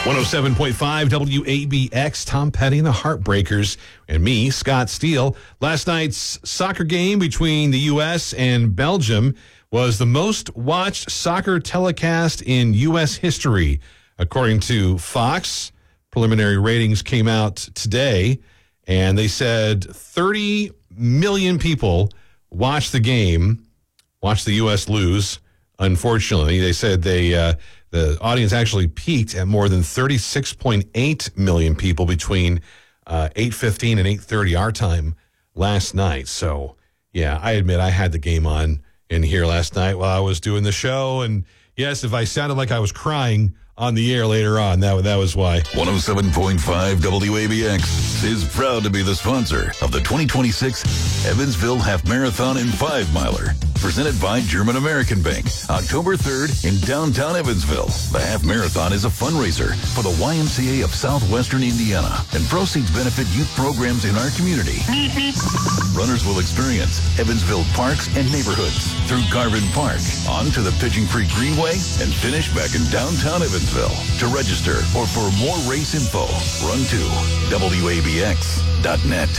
107.5 WABX, Tom Petty and the Heartbreakers, and me, Scott Steele. Last night's soccer game between the U.S. and Belgium was the most watched soccer telecast in U.S. history. According to Fox, preliminary ratings came out today, and they said 30 million people watched the game, watched the U.S. lose. Unfortunately, they said the audience actually peaked at more than 36.8 million people between 8:15 and 8:30 our time last night. So, yeah, I admit I had the game on in here last night while I was doing the show. And, yes, if I sounded like I was crying on the air later on, that was why. 107.5 WABX is proud to be the sponsor of the 2026 Evansville Half Marathon and 5-Miler. Presented by German American Bank, October 3rd in downtown Evansville. The Half Marathon is a fundraiser for the YMCA of Southwestern Indiana, and proceeds benefit youth programs in our community. Runners will experience Evansville parks and neighborhoods through Garvin Park, on to the Pigeon Creek Greenway, and finish back in downtown Evansville. To register or for more race info, run to WABX.net.